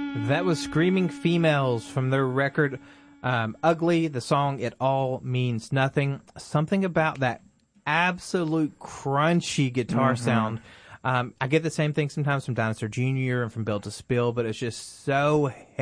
That was Screaming Females from their record Ugly, the song It All Means Nothing. Something about that absolute crunchy guitar sound. I get the same thing sometimes from Dinosaur Jr. and from Built to Spill, but it's just so